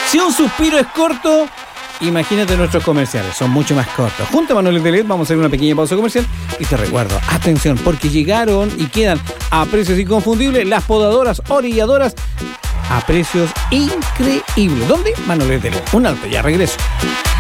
Si un suspiro es corto, imagínate nuestros comerciales, son mucho más cortos. Junto a Manuel Telet vamos a hacer una pequeña pausa comercial y te recuerdo, atención, porque llegaron y quedan a precios inconfundibles las podadoras orilladoras a precios increíbles. ¿Dónde? Manuel Telet. Un alto, ya regreso.